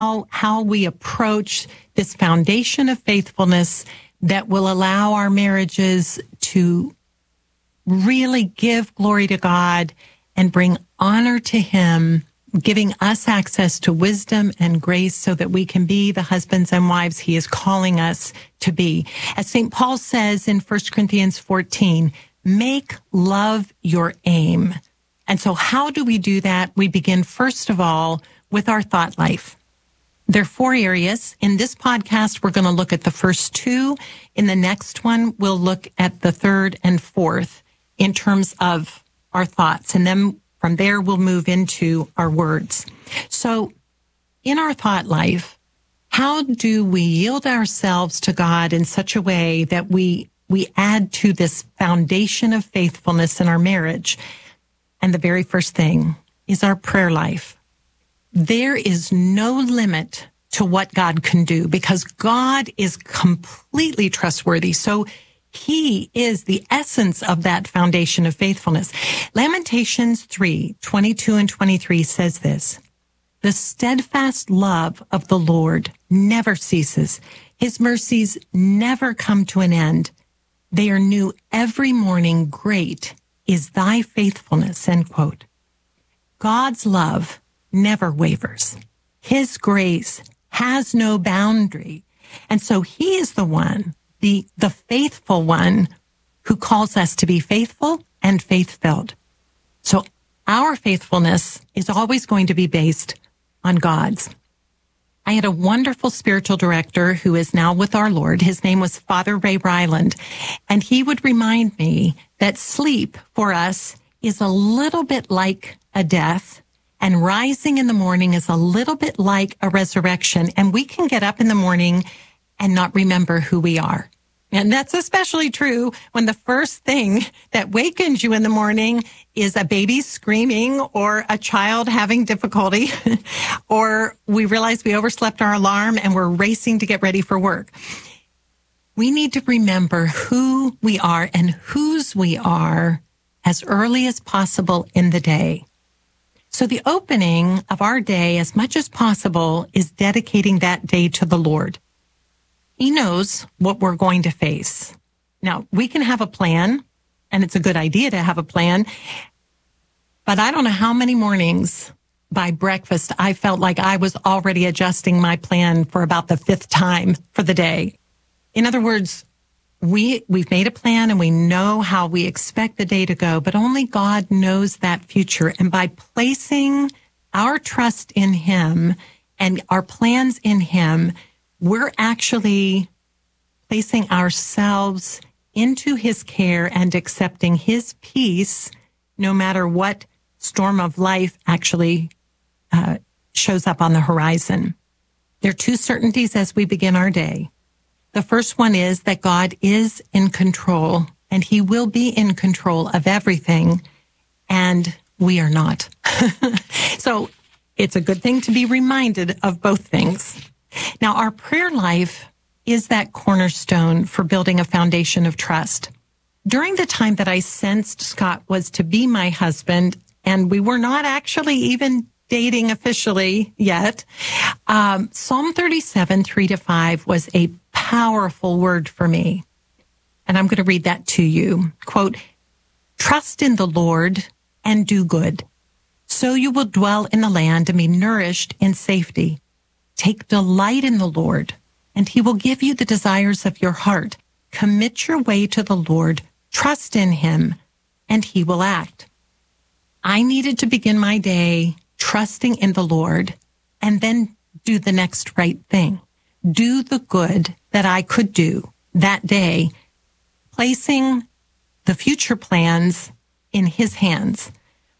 how we approach this foundation of faithfulness that will allow our marriages to really give glory to God and bring honor to Him, giving us access to wisdom and grace so that we can be the husbands and wives He is calling us to be. As St. Paul says in 1 Corinthians 14, make love your aim. And so how do we do that? We begin, first of all, with our thought life. There are 4 areas. In this podcast, we're going to look at the first 2. In the next one, we'll look at the 3rd and 4th in terms of our thoughts. And then from there, we'll move into our words. So in our thought life, how do we yield ourselves to God in such a way that we add to this foundation of faithfulness in our marriage? And the very first thing is our prayer life. There is no limit to what God can do because God is completely trustworthy. So He is the essence of that foundation of faithfulness. Lamentations 3:22 and 23 says this, the steadfast love of the Lord never ceases. His mercies never come to an end. They are new every morning. Great is thy faithfulness, end quote. God's love never wavers. His grace has no boundary. And so He is the one, the faithful one who calls us to be faithful and faith-filled. So our faithfulness is always going to be based on God's. I had a wonderful spiritual director who is now with our Lord. His name was Father Ray Ryland, and he would remind me that sleep for us is a little bit like a death, and rising in the morning is a little bit like a resurrection, and we can get up in the morning and not remember who we are. And that's especially true when the first thing that wakens you in the morning is a baby screaming or a child having difficulty, or we realize we overslept our alarm and we're racing to get ready for work. We need to remember who we are and whose we are as early as possible in the day. So the opening of our day, as much as possible, is dedicating that day to the Lord. He knows what we're going to face. Now, we can have a plan, and it's a good idea to have a plan, but I don't know how many mornings by breakfast I felt like I was already adjusting my plan for about the 5th time for the day. In other words, we've made a plan and we know how we expect the day to go, but only God knows that future. And by placing our trust in Him and our plans in Him, we're actually placing ourselves into His care and accepting His peace, no matter what storm of life actually shows up on the horizon. There are 2 certainties as we begin our day. The first one is that God is in control, and He will be in control of everything, and we are not. So it's a good thing to be reminded of both things. Now, our prayer life is that cornerstone for building a foundation of trust. During the time that I sensed Scott was to be my husband, and we were not actually even dating officially yet, Psalm 37, 3-5 was a powerful word for me. And I'm going to read that to you. Quote, trust in the Lord and do good. So you will dwell in the land and be nourished in safety. Take delight in the Lord, and He will give you the desires of your heart. Commit your way to the Lord. Trust in Him, and He will act. I needed to begin my day trusting in the Lord and then do the next right thing. Do the good that I could do that day, placing the future plans in His hands.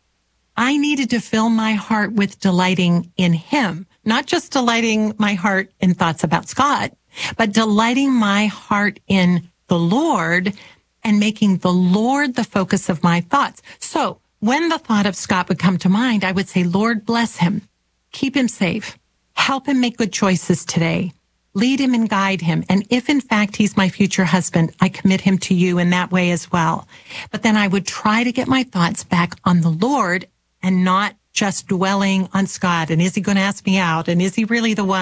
I needed to fill my heart with delighting in Him, not just delighting my heart in thoughts about Scott, but delighting my heart in the Lord and making the Lord the focus of my thoughts. So when the thought of Scott would come to mind, I would say, Lord, bless him, keep him safe, help him make good choices today, lead him and guide him. And if in fact he's my future husband, I commit him to you in that way as well. But then I would try to get my thoughts back on the Lord and not just dwelling on Scott and is he going to ask me out and is he really the one?